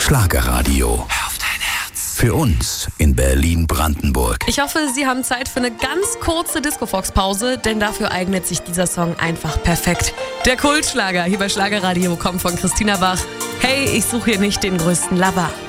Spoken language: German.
Schlagerradio. Hör auf dein Herz. Für uns in Berlin-Brandenburg. Ich hoffe, Sie haben Zeit für eine ganz kurze Disco-Fox-Pause, denn dafür eignet sich dieser Song einfach perfekt. Der Kultschlager hier bei Schlagerradio kommt von Christina Bach. Hey, ich suche hier nicht den größten Lover.